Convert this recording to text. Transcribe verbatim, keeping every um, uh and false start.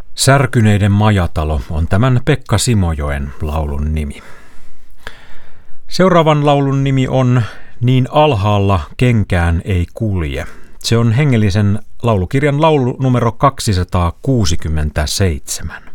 Särkyneiden majatalo on tämän Pekka Simojoen laulun nimi. Seuraavan laulun nimi on Niin alhaalla kenkään ei kulje. Se on hengellisen laulukirjan laulu numero kaksisataakuusikymmentäseitsemän.